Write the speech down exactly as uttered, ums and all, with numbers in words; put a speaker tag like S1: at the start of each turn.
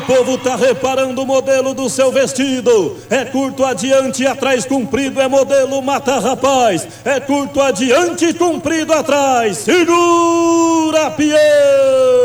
S1: povo tá reparando o modelo do seu vestido. É curto adiante e atrás comprido, é modelo mata rapaz. É curto adiante e comprido atrás. Segura, peão!